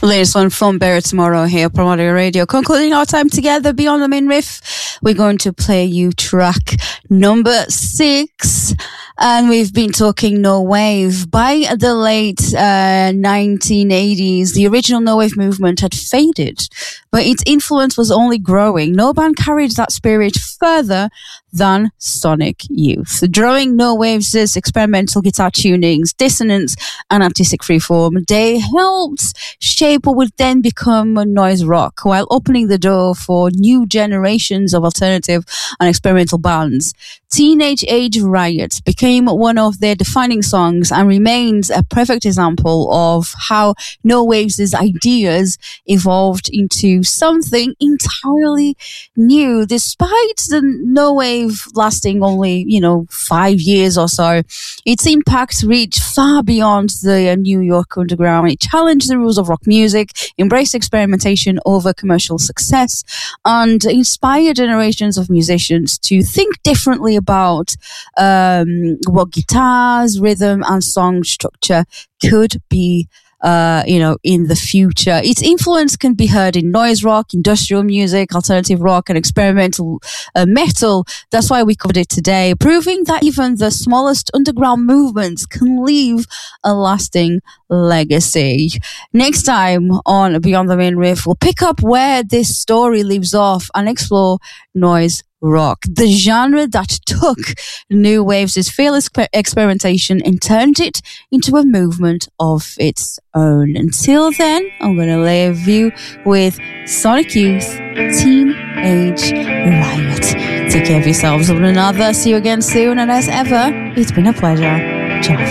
Latest one from Better Tomorrow here, Primordial Radio. Concluding our time together beyond the main riff, we're going to play you track number 6. And we've been talking no wave. By the late 1980s, the original no wave movement had faded, but its influence was only growing. No band carried that spirit further than Sonic Youth. Drawing no waves' experimental guitar tunings, dissonance, and artistic freeform, they helped shape what would then become noise rock, while opening the door for new generations of alternative and experimental bands. Teenage Age Riot became one of their defining songs and remains a perfect example of how no waves' ideas evolved into something entirely new. Despite the no wave lasting only, 5 years or so, its impact reached far beyond the New York underground. It challenged the rules of rock music, embraced experimentation over commercial success, and inspired generations of musicians to think differently about what guitars, rhythm, and song structure could be in the future. Its influence can be heard in noise rock, industrial music, alternative rock, and experimental metal. That's why we covered it today, proving that even the smallest underground movements can leave a lasting legacy. Next time on Beyond the Main Riff, we'll pick up where this story leaves off and explore noise rock, the genre that took new waves' fearless experimentation and turned it into a movement of its own. Until then, I'm going to leave you with Sonic Youth, Teenage Riot. Take care of yourselves one another. See you again soon, and as ever, it's been a pleasure. Ciao.